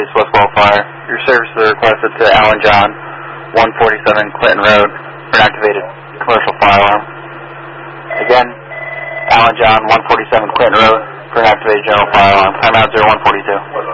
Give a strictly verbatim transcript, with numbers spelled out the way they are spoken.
Police, Westwell Fire. Your services are requested to Alan John, one forty-seven Clinton Road, for an activated commercial fire alarm. Again, Alan John, one forty-seven Clinton Road, for an activated general fire alarm. Timeout zero one forty-two.